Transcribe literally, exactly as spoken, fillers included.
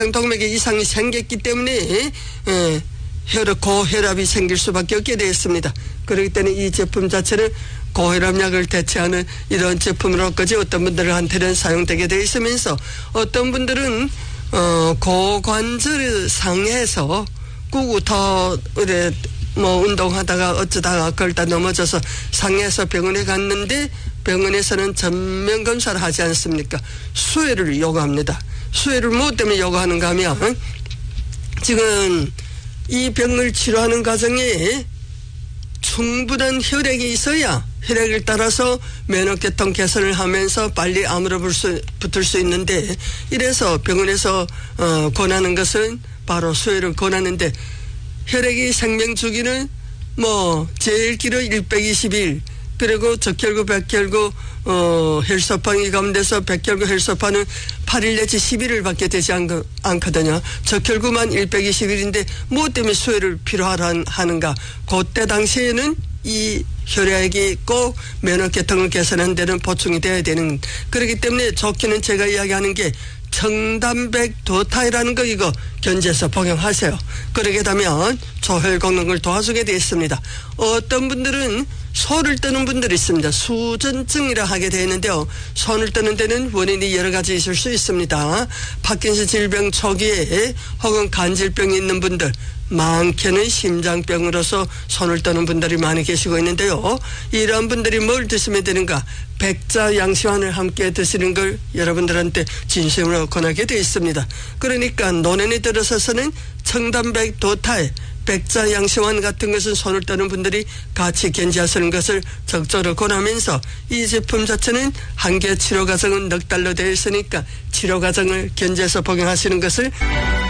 동맥에 이상이 생겼기 때문에 에, 혈압, 고혈압이 생길 수밖에 없게 되었습니다. 그렇기 때문에 이 제품 자체는 고혈압약을 대체하는 이런 제품으로까지 어떤 분들한테는 사용되게 되어 있으면서 어떤 분들은 어, 고관절 상해서 구구터 이래 뭐 운동하다가 어쩌다가 걸다 넘어져서 상해서 병원에 갔는데 병원에서는 전면 검사를 하지 않습니까? 수혈을 요구합니다. 수혈을 무엇 때문에 요구하는가 하면 지금 이 병을 치료하는 과정에 충분한 혈액이 있어야 혈액을 따라서 면역계통 개선을 하면서 빨리 암으로 붙을 수 있는데 이래서 병원에서 어, 권하는 것은 바로 수혈을 권하는데 혈액이 생명 주기는 뭐 제일 길어 백이십 일 그리고 적혈구 백혈구 어, 혈소판이 감돼서 백혈구 혈소판은 팔 일 내지 십 일을 밖에 되지 않, 않거든요. 적혈구만 백이십 일인데 무엇 때문에 수혈을 필요하는가. 그때 당시에는 이 혈액이 꼭 면역계통을 개선하는 데는 보충이 돼야 되는 그렇기 때문에 좋게는 제가 이야기하는 게 청단백 도타이라는 거 이거 견제해서 복용하세요. 그러게 되면 조혈功能을 도와주게 되어 있습니다. 어떤 분들은 손을 뜨는 분들이 있습니다. 수전증이라 하게 되어 있는데요. 손을 뜨는 데는 원인이 여러 가지 있을 수 있습니다. 파킨슨 질병 초기에 혹은 간질병이 있는 분들 많게는 심장병으로서 손을 떠는 분들이 많이 계시고 있는데요. 이런 분들이 뭘 드시면 되는가? 백자 양시환을 함께 드시는 걸 여러분들한테 진심으로 권하게 되어 있습니다. 그러니까 논현에 들어서서는 청단백 도타에 백자 양시환 같은 것은 손을 떠는 분들이 같이 견제하시는 것을 적절히 권하면서 이 제품 자체는 한 개 치료 과정은 넉 달로 되어 있으니까 치료 과정을 견제해서 복용하시는 것을